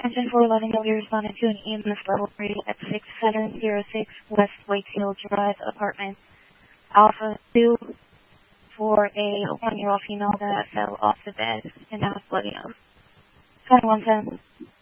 Engine 411, you'll be responding to an EMS level 3 at 6706 West Wakefield Drive, apartment Alpha 2 for a 1-year-old female that fell off the bed and now is bloody nose. 2110.